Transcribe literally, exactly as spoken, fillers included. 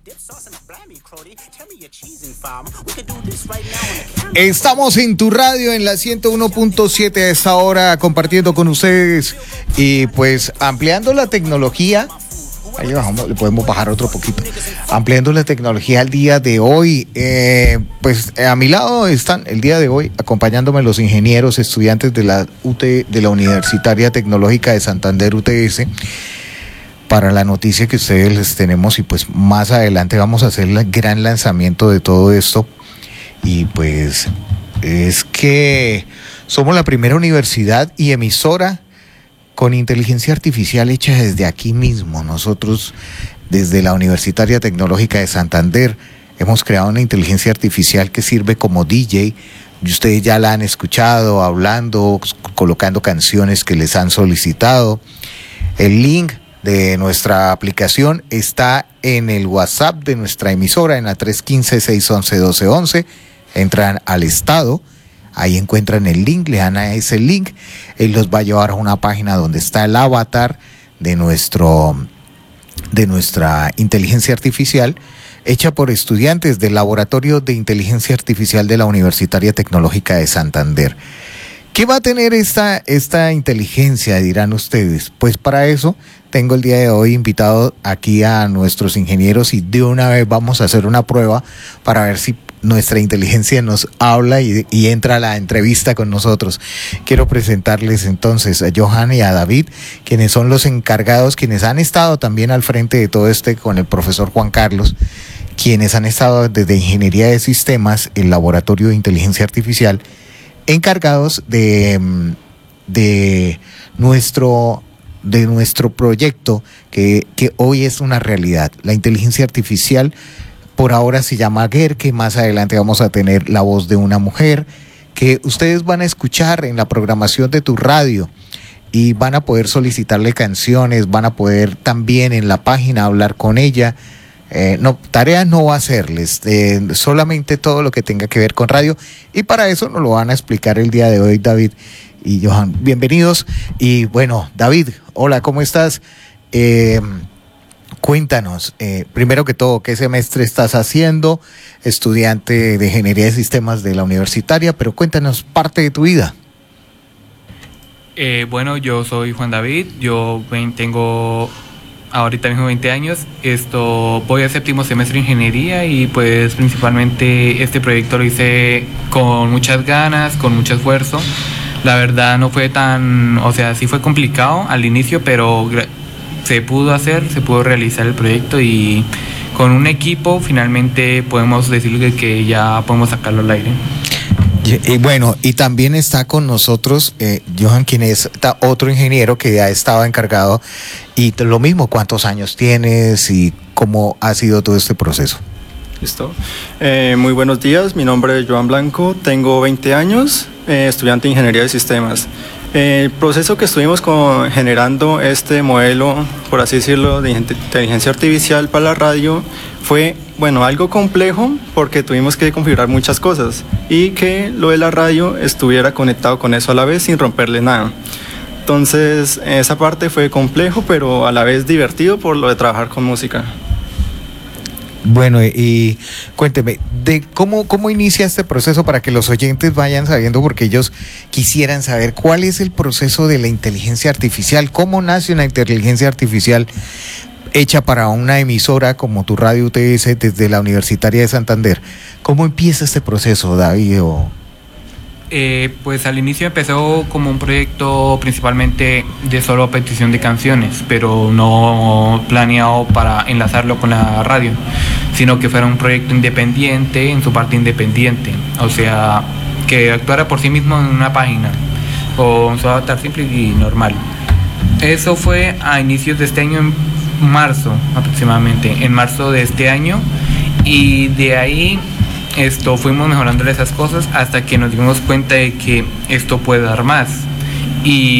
Estamos en tu radio en la ciento uno punto siete a esta hora compartiendo con ustedes y pues ampliando la tecnología. Ahí bajamos, le podemos bajar otro poquito. Ampliando la tecnología al día de hoy. Eh, pues a mi lado están el día de hoy acompañándome los ingenieros, estudiantes de la U T, de la Universitaria Tecnológica de Santander, U T S, para la noticia que ustedes les tenemos, y pues más adelante vamos a hacer el gran lanzamiento de todo esto. Y pues es que somos la primera universidad y emisora con inteligencia artificial hecha desde aquí mismo. Nosotros, desde la Universitaria Tecnológica de Santander, hemos creado una inteligencia artificial que sirve como D J. Y ustedes ya la han escuchado, hablando, colocando canciones que les han solicitado. El link de nuestra aplicación está en el WhatsApp de nuestra emisora, en la tres uno cinco, seis uno uno, uno dos uno uno. Entran al estado, ahí encuentran el link, le dan a ese link, él los va a llevar a una página donde está el avatar de nuestro de nuestra inteligencia artificial, hecha por estudiantes del Laboratorio de Inteligencia Artificial de la Universitaria Tecnológica de Santander. ¿Qué va a tener esta, esta inteligencia, dirán ustedes? Pues para eso tengo el día de hoy invitado aquí a nuestros ingenieros y de una vez vamos a hacer una prueba para ver si nuestra inteligencia nos habla y, y entra a la entrevista con nosotros. Quiero presentarles entonces a Johan y a David, quienes son los encargados, quienes han estado también al frente de todo este con el profesor Juan Carlos, quienes han estado desde Ingeniería de Sistemas, el Laboratorio de Inteligencia Artificial, encargados de, de nuestro de nuestro proyecto que, que hoy es una realidad. La inteligencia artificial por ahora se llama Ger, que más adelante vamos a tener la voz de una mujer, que ustedes van a escuchar en la programación de tu radio y van a poder solicitarle canciones, van a poder también en la página hablar con ella. Eh, no, tareas no va a hacerles, eh, solamente todo lo que tenga que ver con radio, y para eso nos lo van a explicar el día de hoy David y Johan. Bienvenidos. Y bueno, David, hola, ¿cómo estás? Eh, cuéntanos, eh, primero que todo, ¿qué semestre estás haciendo? Estudiante de Ingeniería de Sistemas de la Universitaria, pero cuéntanos parte de tu vida. Eh, bueno, yo soy Juan David, yo tengo ahorita mismo veinte años, esto, voy al séptimo semestre de Ingeniería y pues principalmente este proyecto lo hice con muchas ganas, con mucho esfuerzo. La verdad no fue tan, o sea, sí fue complicado al inicio, pero se pudo hacer, se pudo realizar el proyecto y con un equipo finalmente podemos decirle que ya podemos sacarlo al aire. Y, y bueno, y también está con nosotros eh, Johan, quien es otro ingeniero que ya estaba encargado. Y lo mismo, ¿cuántos años tienes y cómo ha sido todo este proceso? Listo. Eh, muy buenos días, mi nombre es Joan Blanco, tengo veinte años, eh, estudiante de Ingeniería de Sistemas. Eh, el proceso que estuvimos con, generando este modelo, por así decirlo, de inteligencia artificial para la radio fue, bueno, algo complejo porque tuvimos que configurar muchas cosas y que lo de la radio estuviera conectado con eso a la vez sin romperle nada. Entonces, esa parte fue complejo, pero a la vez divertido por lo de trabajar con música. Bueno, y cuénteme, de cómo, cómo inicia este proceso para que los oyentes vayan sabiendo, porque ellos quisieran saber cuál es el proceso de la inteligencia artificial, cómo nace una inteligencia artificial hecha para una emisora como tu radio U T S desde la Universitaria de Santander. ¿Cómo empieza este proceso, David? O... Eh, pues al inicio empezó como un proyecto principalmente de solo petición de canciones, pero no planeado para enlazarlo con la radio, sino que fuera un proyecto independiente, en su parte independiente, o sea, que actuara por sí mismo en una página o en su avatar simple y normal. Eso fue a inicios de este año, en marzo aproximadamente, en marzo de este año, y de ahí esto fuimos mejorando esas cosas hasta que nos dimos cuenta de que esto puede dar más. Y